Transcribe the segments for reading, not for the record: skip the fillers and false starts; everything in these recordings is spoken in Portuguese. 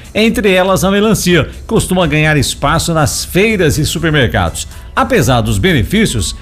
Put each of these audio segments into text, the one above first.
entre elas a melancia, que costuma ganhar espaço nas feiras e supermercados. Apesar dos benefícios,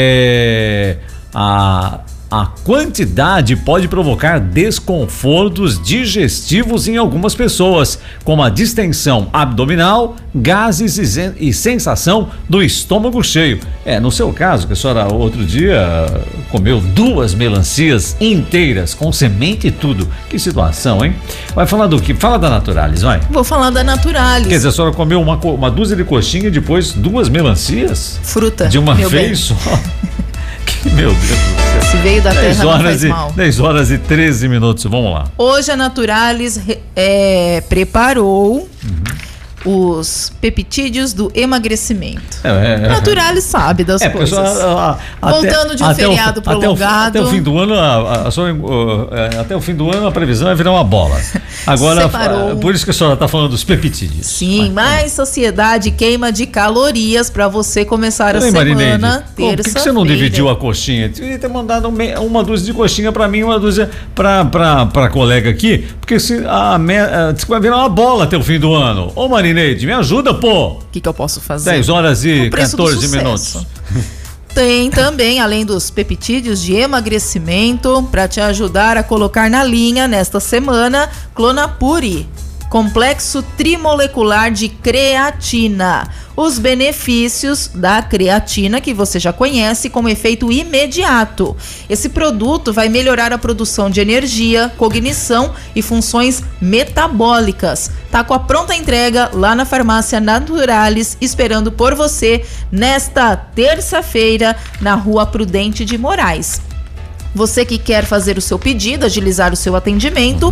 a quantidade pode provocar desconfortos digestivos em algumas pessoas, como a distensão abdominal, gases e sensação do estômago cheio. No seu caso, que a senhora outro dia comeu 2 melancias inteiras, com semente e tudo. Que situação, hein? Vai falar do quê? Fala da Naturalis, vai. Vou falar da Naturalis. Quer dizer, a senhora comeu uma dúzia de coxinha e depois 2 melancias? Fruta. De uma vez só? Meu Deus do céu. Se veio da terra não faz mal. 10 horas e 13 minutos, vamos lá. Hoje a Naturalis preparou os peptídeos do emagrecimento. Naturalis sabe das coisas. Voltando de um feriado prolongado. Até o fim do ano, até o fim do ano a previsão é virar uma bola. Agora, por isso que a senhora está falando dos peptídeos. Sim, mais saciedade, queima de calorias para você começar a semana, terça-feira. Por que você não dividiu a coxinha? Devia ter mandado uma dúzia de coxinha para mim, uma dúzia para colega aqui, porque se vai virar uma bola até o fim do ano. Ô Marineide, me ajuda, pô! O que eu posso fazer? 10 horas e 14 minutos. Tem também, além dos peptídeos de emagrecimento, para te ajudar a colocar na linha nesta semana, Clonapure, complexo trimolecular de creatina. Os benefícios da creatina, que você já conhece, com efeito imediato. Esse produto vai melhorar a produção de energia, cognição e funções metabólicas. Tá com a pronta entrega lá na farmácia Naturalis, esperando por você nesta terça-feira, na Rua Prudente de Moraes. Você que quer fazer o seu pedido, agilizar o seu atendimento,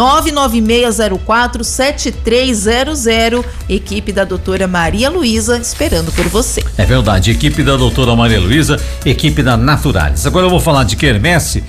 99604-7300, equipe da doutora Maria Luísa esperando por você. É verdade, equipe da doutora Maria Luísa, equipe da Naturalis. Agora eu vou falar de quermesse,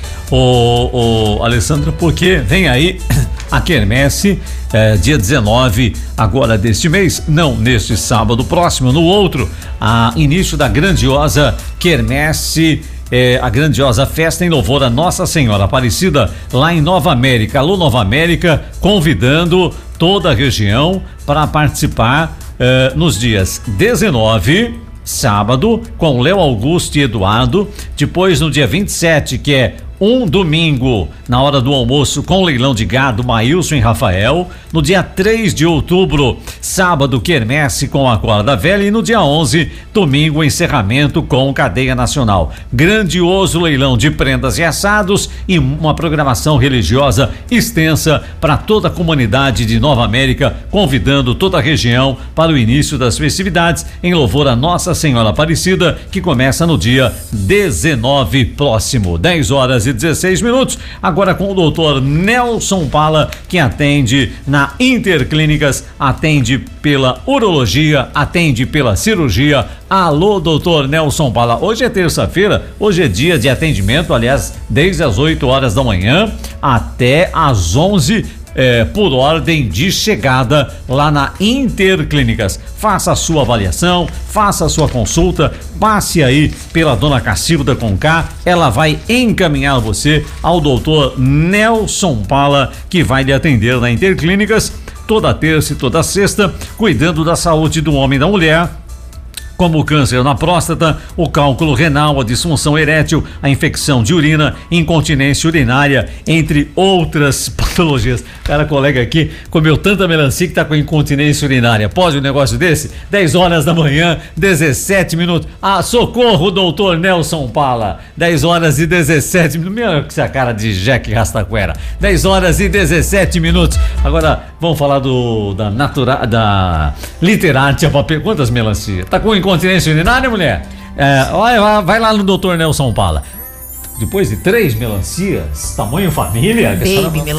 Alessandra, porque vem aí a quermesse, dia 19 agora deste mês, não neste sábado próximo, no outro, início da grandiosa quermesse, a grandiosa festa em louvor a Nossa Senhora Aparecida lá em Nova América. Alô, Nova América, convidando toda a região para participar nos dias 19, sábado, com Léo Augusto e Eduardo. Depois, no dia 27, que é um domingo, na hora do almoço, com leilão de gado, Maílson e Rafael. No dia 3 de outubro, sábado, quermesse com a Corda Velha. E no dia 11, domingo, encerramento com Cadeia Nacional. Grandioso leilão de prendas e assados e uma programação religiosa extensa para toda a comunidade de Nova América, convidando toda a região para o início das festividades em louvor a Nossa Senhora Aparecida, que começa no dia 19 próximo, 10 horas e 16 minutos, agora com o doutor Nelson Pala, que atende na Interclínicas, atende pela urologia, atende pela cirurgia. Alô, doutor Nelson Pala, hoje é terça-feira, hoje é dia de atendimento, aliás, desde as 8 horas da manhã até as 11 por ordem de chegada lá na Interclínicas. Faça a sua avaliação, faça a sua consulta, passe aí pela dona Cacilda Conká, ela vai encaminhar você ao doutor Nelson Pala, que vai lhe atender na Interclínicas toda terça e toda sexta, cuidando da saúde do homem e da mulher, como o câncer na próstata, o cálculo renal, a disfunção erétil, a infecção de urina, incontinência urinária, entre outras patologias. Cara, colega aqui comeu tanta melancia que tá com incontinência urinária. Pode um negócio desse? 10 horas da manhã, 17 minutos. Socorro, doutor Nelson Pala. 10 horas e 17 minutos. Meu, que essa cara de Jack Rastaquera. 10 horas e 17 minutos. Agora, vamos falar da Literarte. Quantas melancias? Tá com incontinência urinária, mulher? Vai lá no doutor Nelson Pala. Depois de 3 melancias, tamanho família, Baby